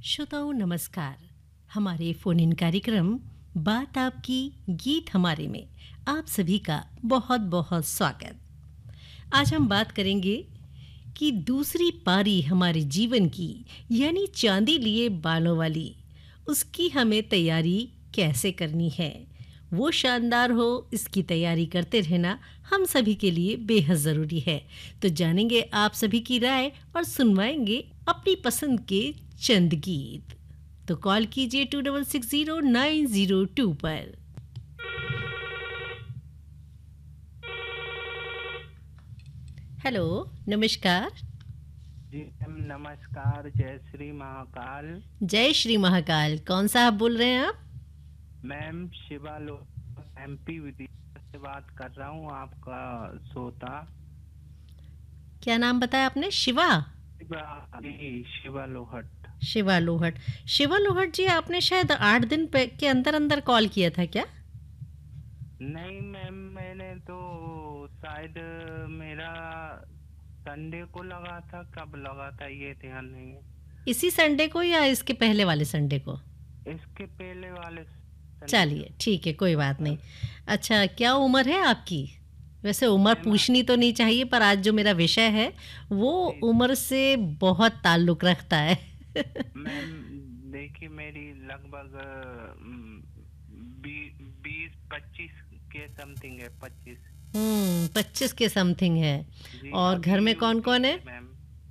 श्रोताओं नमस्कार। हमारे फोन इन कार्यक्रम बात आपकी गीत हमारे में आप सभी का बहुत बहुत स्वागत। आज हम बात करेंगे कि दूसरी पारी हमारे जीवन की यानी चांदी लिए बालों वाली, उसकी हमें तैयारी कैसे करनी है। वो शानदार हो, इसकी तैयारी करते रहना हम सभी के लिए बेहद ज़रूरी है। तो जानेंगे आप सभी की राय और सुनवाएंगे अपनी पसंद के चंद गीत। तो कॉल कीजिए 2660-902 पर। हेलो, नमस्कार। जी मैम नमस्कार। जय श्री महाकाल। जय श्री महाकाल। कौन सा आप बोल रहे हैं आप? मैम शिवा लो MP विदिशा से बात कर रहा हूँ, आपका श्रोता। क्या नाम बताया आपने? शिवा? शिवा लोहट। शिवा लोहट। शिवा लोहट जी, आपने शायद 8 दिन के अंदर अंदर कॉल किया था क्या? नहीं मैम, मैंने तो शायद मेरा संडे को लगा था, कब लगा था ये ध्यान नहीं है। इसी संडे को या इसके पहले वाले संडे को? इसके पहले वाले संडे चलिए ठीक है, कोई बात नहीं। अच्छा, क्या उम्र है आपकी? वैसे उम्र पूछनी तो नहीं चाहिए, पर आज जो मेरा विषय है वो उम्र से बहुत ताल्लुक रखता है। मैम देखिए, मेरी लगभग 20-25 के समथिंग है। 25 के समथिंग है। जी, और घर में कौन कौन है? मैम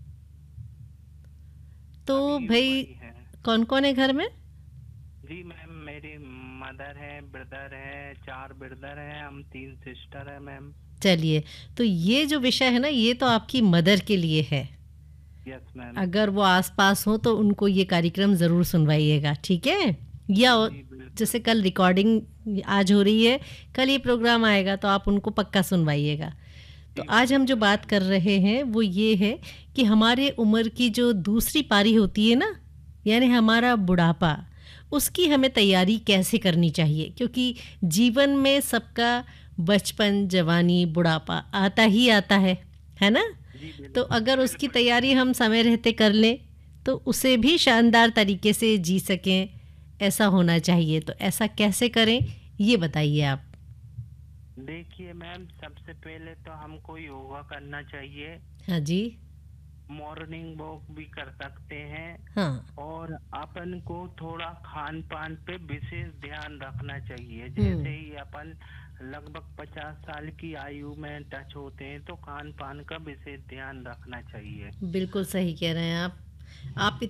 तो भाई कौन कौन है घर में? जी मैम, मेरी मदर है, ब्रदर है, 4 ब्रदर है, हम 3 सिस्टर है मैम। चलिए, तो ये जो विषय है ना, ये तो आपकी मदर के लिए है। Yes ma'am. अगर वो आसपास हो तो उनको ये कार्यक्रम ज़रूर सुनवाइएगा, ठीक है? या जैसे कल रिकॉर्डिंग आज हो रही है, कल ये प्रोग्राम आएगा तो आप उनको पक्का सुनवाइएगा। तो आज हम जो बात कर रहे हैं वो ये है कि हमारे उम्र की जो दूसरी पारी होती है ना, यानी हमारा बुढ़ापा, उसकी हमें तैयारी कैसे करनी चाहिए। क्योंकि जीवन में सबका बचपन, जवानी, बुढ़ापा आता ही आता है ना? तो अगर उसकी तैयारी हम समय रहते कर लें तो उसे भी शानदार तरीके से जी सकें, ऐसा होना चाहिए। तो ऐसा कैसे करें, ये बताइए आप। देखिए मैम, सबसे पहले तो हमको योगा करना चाहिए। हाँ जी। मॉर्निंग वॉक भी कर सकते हैं। हाँ। और अपन को थोड़ा खान पान पे विशेष ध्यान रखना चाहिए। जैसे ही अपन लगभग 50 साल की आयु में टच होते हैं तो खान पान का विशेष ध्यान रखना चाहिए। बिल्कुल सही कह रहे हैं आप